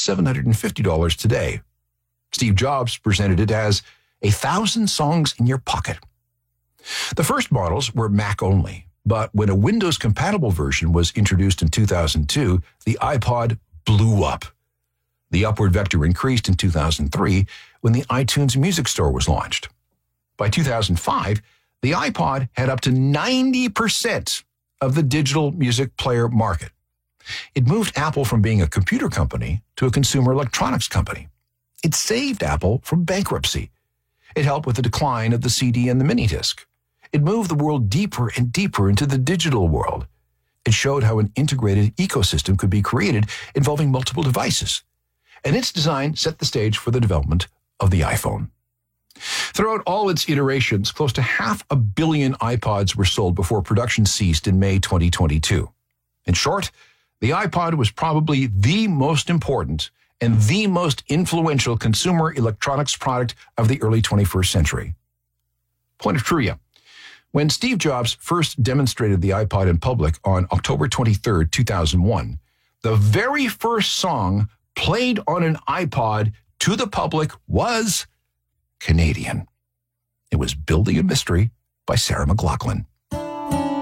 $750 today. Steve Jobs presented it as 1,000 songs in your pocket. The first models were Mac only, but when a Windows-compatible version was introduced in 2002, the iPod blew up. The upward vector increased in 2003 when the iTunes Music Store was launched. By 2005, the iPod had up to 90% of the digital music player market. It moved Apple from being a computer company to a consumer electronics company. It saved Apple from bankruptcy. It helped with the decline of the CD and the mini disc. It moved the world deeper and deeper into the digital world. It showed how an integrated ecosystem could be created involving multiple devices. And its design set the stage for the development of the iPhone. Throughout all its iterations, close to 500 million iPods were sold before production ceased in May 2022. In short, the iPod was probably the most important and the most influential consumer electronics product of the early 21st century. Point of trivia. When Steve Jobs first demonstrated the iPod in public on October 23, 2001, the very first song played on an iPod to the public was Canadian. It was Building a Mystery by Sarah McLachlan.